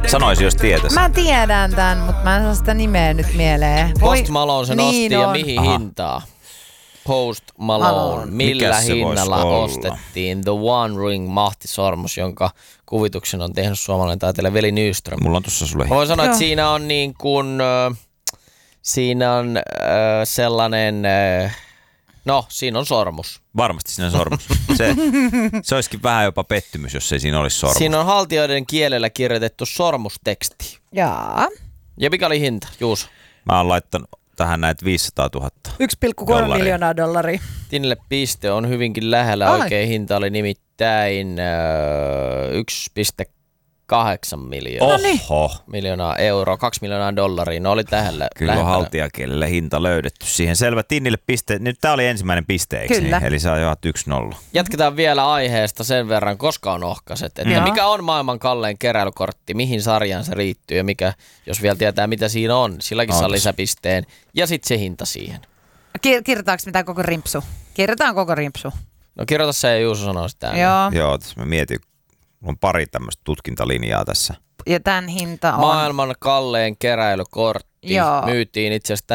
Sanoisi, jos tietäisi. Mä tiedän tän, mutta mä en saa sitä nimeä nyt mieleen. Post Malone sen niin osti on. ja mihin hintaan? Post Malone. Millä Mikäs se hinnalla vois olla? ostettiin The One Ring mahtisormus, jonka kuvituksen on tehnyt suomalainen taiteilija Veli Nyström? Mulla on tuossa sulle. Mä voin sanoa, Joo. että siinä on niin kuin, siinä on sellainen, no siinä on sormus. Varmasti siinä sormus. Se olisikin vähän jopa pettymys, jos ei siinä olisi sormus. Siinä on haltijoiden kielellä kirjoitettu sormusteksti. Jaa. Ja mikä oli hinta, Juuso? Mä oon laittanut tähän näitä 500 000. 1,3 miljoonaa dollaria. Tinille piste on hyvinkin lähellä. Ai. Oikein hinta oli nimittäin 1,8 miljoonaa euroa, 2 miljoonaa dollaria. No oli lähellä. Kyllä on haltijakielelle hinta löydetty siihen. Selvä, Tinnille piste. Nyt tää oli ensimmäinen piste, eikö Kyllä. niin? Eli sä ajoit 1-0. Jatketaan vielä aiheesta sen verran, koska on ohkaset. Että Joo. mikä on maailman kallein keräilykortti, mihin sarjaan se riittyy ja mikä, jos vielä tietää mitä siinä on, silläkin saa lisäpisteen. Ja sitten se hinta siihen. Kirjoitaanko mitään koko rimpsu? Kirjoitetaan koko rimpsu. No kirjoita se ja Juuso sanoo sitä. Joo. Joo, tässä mä mietin. Mulla on pari tämmöistä tutkintalinjaa tässä. Ja tämän hinta on... Maailman kallein keräilykortti Joo. myytiin itse asiassa